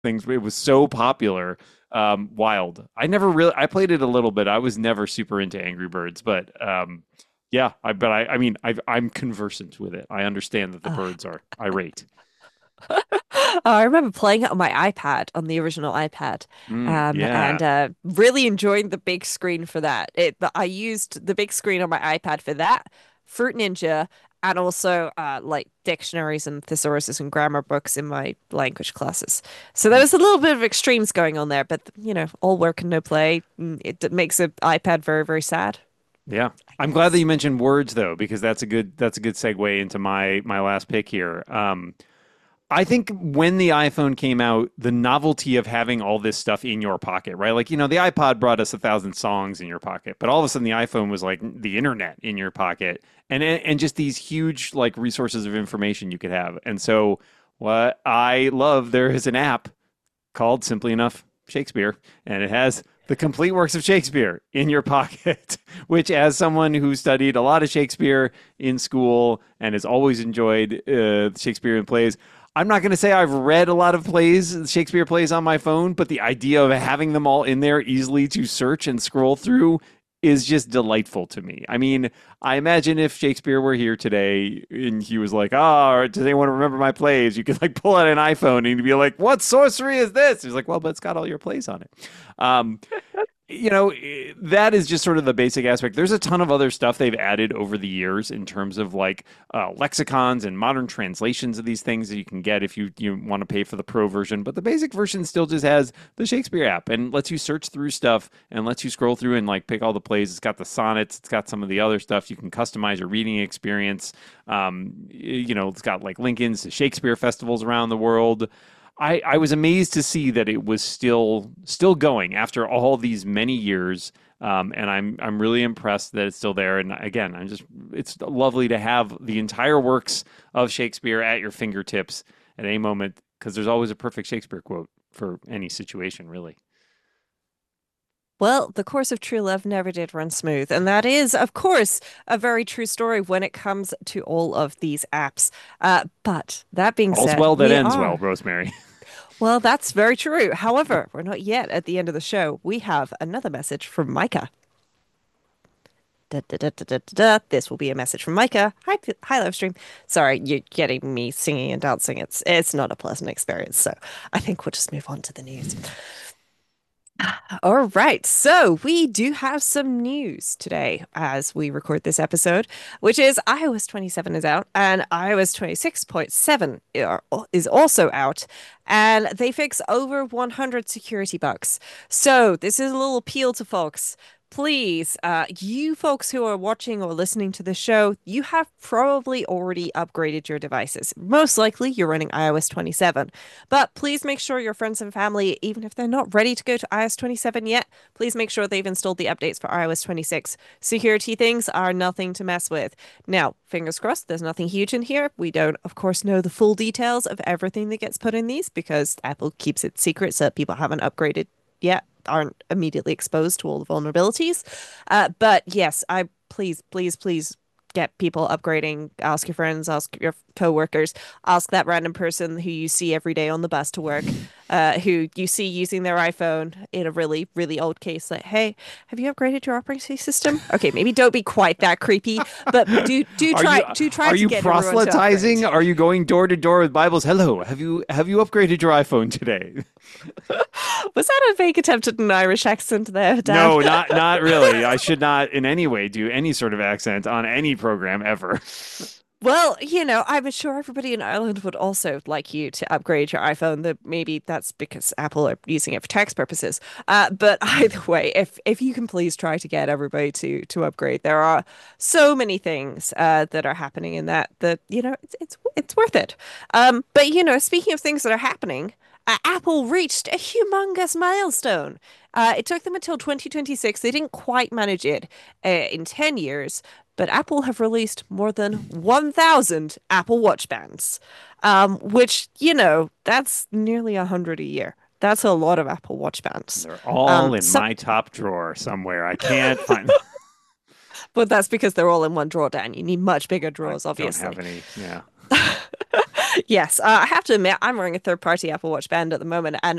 things. It was so popular. Wild. I played it a little bit. I was never super into Angry Birds, but yeah, I mean, I'm conversant with it. I understand that the Uh, birds are irate. I remember playing it on my iPad, on the original iPad, and Yeah. really enjoying the big screen for that. I used the big screen on my iPad for that, Fruit Ninja, and also like dictionaries and thesauruses and grammar books in my language classes. So there was a little bit of extremes going on there, but all work and no play. It makes an iPad very, very sad, Yeah. I I'm glad that guess. you mentioned words though, because that's a good segue into my last pick here. I think when the iPhone came out, the novelty of having all this stuff in your pocket, right? Like, the iPod brought us 1,000 songs in your pocket, but all of a sudden the iPhone was like the internet in your pocket, and just these huge like resources of information you could have. And so, what I love, there is an app called simply enough Shakespeare, and it has the complete works of Shakespeare in your pocket, which, as someone who studied a lot of Shakespeare in school and has always enjoyed Shakespearean plays, I'm not going to say I've read a lot of Shakespeare plays on my phone, but the idea of having them all in there easily to search and scroll through is just delightful to me. I mean, I imagine if Shakespeare were here today and he was like, "Oh, does anyone remember my plays?" You could like pull out an iPhone and he'd be like, "What sorcery is this?" He's like, "Well, but it's got all your plays on it." Um, that is just sort of the basic aspect. There's a ton of other stuff they've added over the years in terms of like lexicons and modern translations of these things that you can get if you want to pay for the pro version. But the basic version still just has the Shakespeare app and lets you search through stuff and lets you scroll through and like pick all the plays. It's got the sonnets, it's got some of the other stuff. You can customize your reading experience. It's got like link-ins to Shakespeare festivals around the world. I was amazed to see that it was still going after all these many years. And I'm really impressed that it's still there. And again, it's lovely to have the entire works of Shakespeare at your fingertips at any moment because there's always a perfect Shakespeare quote for any situation, really. Well, the course of true love never did run smooth. And that is, of course, a very true story when it comes to all of these apps. But that being All's said, well that we ends well, are. Rosemary. Well, that's very true. However, we're not yet at the end of the show. We have another message from Micah. Da, da, da, da, da, da, da. This will be a message from Micah. Hi, live stream. Sorry, you're getting me singing and dancing. It's not a pleasant experience. So I think we'll just move on to the news. All right, so we do have some news today as we record this episode, which is iOS 27 is out and iOS 26.7 is also out, and they fix over 100 security bugs. So this is a little appeal to folks. Please, you folks who are watching or listening to the show, you have probably already upgraded your devices. Most likely you're running iOS 27. But please make sure your friends and family, even if they're not ready to go to iOS 27 yet, please make sure they've installed the updates for iOS 26. Security things are nothing to mess with. Now, fingers crossed, there's nothing huge in here. We don't, of course, know the full details of everything that gets put in these because Apple keeps it secret so that people haven't upgraded yet, aren't immediately exposed to all the vulnerabilities. But yes, I please, please, please get people upgrading. Ask your friends, ask your coworkers, ask that random person who you see every day on the bus to work, who you see using their iPhone in a really, really old case. Like, hey, have you upgraded your operating system? Okay, maybe don't be quite that creepy, but Are you do try are to you get everyone to upgrade. proselytizing? Are you going door to door with Bibles? Hello, have you upgraded your iPhone today? Was that a fake attempt at an Irish accent there, Dan? No, not really. I should not in any way do any sort of accent on any program ever. Well, I'm sure everybody in Ireland would also like you to upgrade your iPhone. That maybe that's because Apple are using it for tax purposes. But either way, if you can please try to get everybody to upgrade, there are so many things that are happening in that it's worth it. But speaking of things that are happening, Apple reached a humongous milestone. It took them until 2026. They didn't quite manage it in 10 years, but Apple have released more than 1,000 Apple Watch bands, which, that's nearly 100 a year. That's a lot of Apple Watch bands. They're all in So, my top drawer somewhere. I can't find. but that's because they're all in one drawer, Dan. You need much bigger I drawers, don't obviously. have any. Yeah. Yes, I have to admit, I'm wearing a third-party Apple Watch band at the moment, and